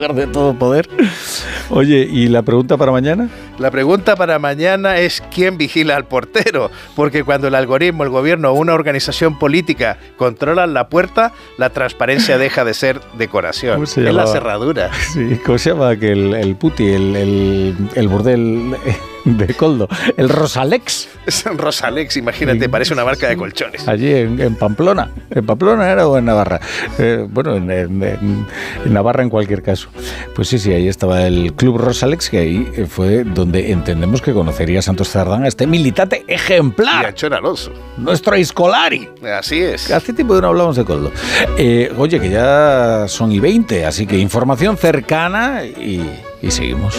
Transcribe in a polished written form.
de todo poder. Oye, ¿y la pregunta para mañana? La pregunta para mañana es ¿quién vigila al portero? Porque cuando el algoritmo, el gobierno o una organización política controlan la puerta, la transparencia deja de ser decoración. Es la cerradura. Sí, ¿cómo se llama? Que el puti, el burdel de Coldo, el Rosalex. Es un Rosalex, imagínate, parece una marca de colchones. Allí en Pamplona. ¿En Pamplona era o en Navarra? Bueno, en Navarra en cualquier caso. Pues sí, ahí estaba el Club Rosalex, que ahí fue donde entendemos que conocería Santos Cerdán a este militante ejemplar. Y a Anchón Alonso. Nuestro Iscolari. Así es. Hace tiempo que no hablamos de Coldo. Oye, que ya son y 20, así que información cercana y seguimos.